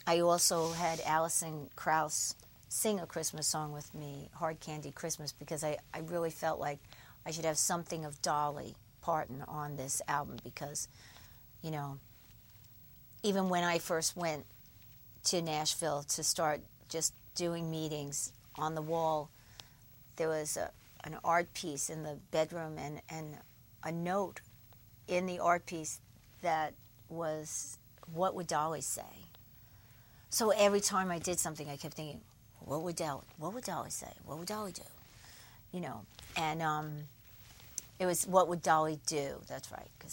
I also had Alison Krauss sing a Christmas song with me, Hard Candy Christmas, because I really felt like I should have something of Dolly Parton on this album because, you know, even when I first went to Nashville to start just doing meetings, on the wall there was an art piece in the bedroom and a note in the art piece that was, what would Dolly say? So every time I did something, I kept thinking, what would Dolly say? What would Dolly do? You know, and it was, what would Dolly do? That's right, because